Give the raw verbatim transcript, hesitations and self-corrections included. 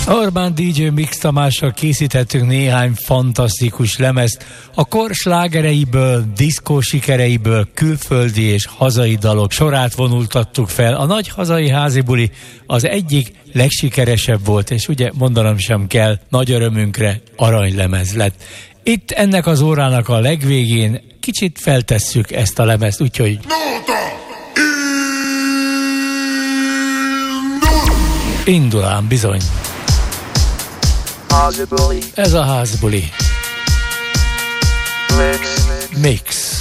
Orbán dé dzsé Mix Tamással készítettünk néhány fantasztikus lemezt, a kor slágereiből, diszkó sikereiből, külföldi és hazai dalok sorát vonultattuk fel. A nagy hazai házi buli az egyik legsikeresebb volt, és ugye mondanom sem kell, nagy örömünkre aranylemez lett. Itt ennek az órának a legvégén kicsit feltesszük ezt a lemezt, úgyhogy... Indulám, bizony. Házibuli. Ez a házbuli. Mix. Mix.